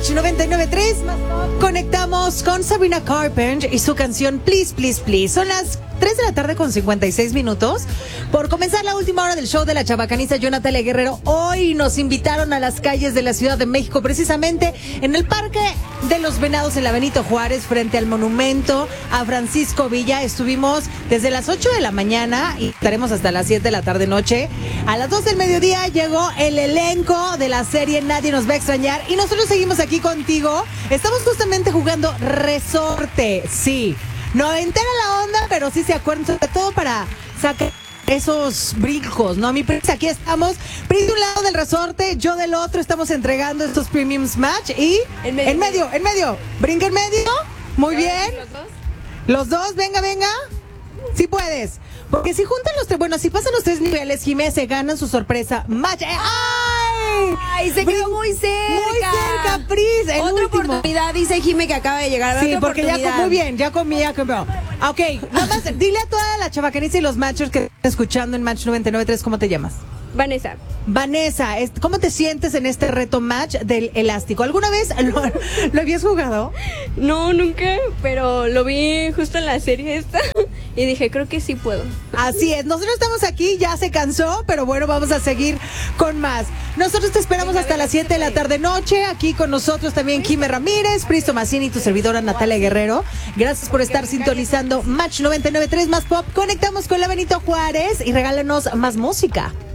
Match 99.3. Conectamos con Sabrina Carpenter y su canción Please, Please, Please. Son las 3 de la tarde con 56 minutos. Por comenzar la última hora del show de la chabacaniza yo, Natalia Guerrero. Hoy nos invitaron a las calles de la Ciudad de México, precisamente en el Parque de los Venados en la Benito Juárez, frente al monumento a Francisco Villa. Estuvimos desde las 8 de la mañana y estaremos hasta las 7 de la tarde noche. A las 2 del mediodía llegó el elenco de la serie Nadie Nos Va a Extrañar y nosotros seguimos aquí contigo. Estamos justamente jugando Resorte, sí. No entera la onda, pero sí se acuerdan, sobre todo para sacar esos brincos, ¿no? Mi Pris, aquí estamos. Pris de un lado del resorte, yo del otro. Estamos entregando estos Premiums Match y en medio. Brinca en medio. Muy bien. Los dos, venga. Sí puedes. Porque si juntan los tres, bueno, si pasan los tres niveles, Jiménez se ganan su sorpresa Match. ¡Ay! Se quedó muy cerca. Muy cerca, Pris. Otra oportunidad, dice Jimé que acaba de llegar. Sí, porque muy bien, ya comí. Ok, nada más, dile a toda la chabacaniza y los matchers que están escuchando en Match 99.3, ¿cómo te llamas? Vanessa, ¿cómo te sientes en este reto Match del elástico? ¿Alguna vez lo habías jugado? No, nunca, pero lo vi justo en la serie esta y dije, creo que sí puedo. Así es, nosotros estamos aquí, ya se cansó, pero bueno, vamos a seguir con más. Nosotros te esperamos hasta las 7 de la tarde noche, aquí con nosotros también Jimé Ramírez, Pristo Massini y tu servidora Natalia Guerrero. Gracias por estar sintonizando Match 99.3 más pop. Conectamos con la Benito Juárez y regálanos más música.